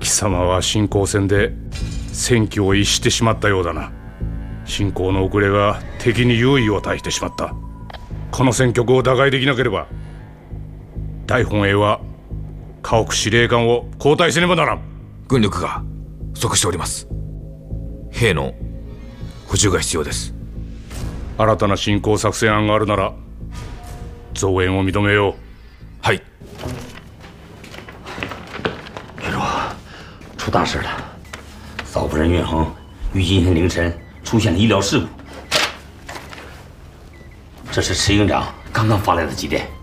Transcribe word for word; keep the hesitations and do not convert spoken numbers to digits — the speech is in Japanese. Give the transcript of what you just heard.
貴様は侵攻戦で戦機を逸してしまったようだな。侵攻の遅れが敵に優位を与えてしまった。この戦局を打開できなければ大本営は家屋司令官を交代せねばならん。 軍力が不足しております。兵の補充が必要です。 新たな侵攻作戦案があるなら増援を認めよう。 はい。 别说，出大事了！嫂夫人运恒于今天凌晨出现了医疗事故，这是池营长刚刚发来的急电。